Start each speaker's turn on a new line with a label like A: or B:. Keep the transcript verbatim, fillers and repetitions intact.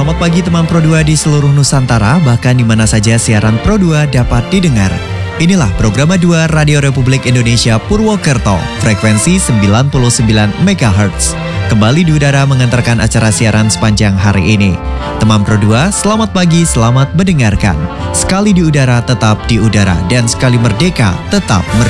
A: Selamat pagi teman Pro dua di seluruh Nusantara, bahkan di mana saja siaran Pro dua dapat didengar. Inilah program dua Radio Republik Indonesia Purwokerto, frekuensi sembilan puluh sembilan megahertz. Kembali di udara mengantarkan acara siaran sepanjang hari ini. Teman Pro dua, selamat pagi, selamat mendengarkan. Sekali di udara, tetap di udara. Dan sekali merdeka, tetap merdeka.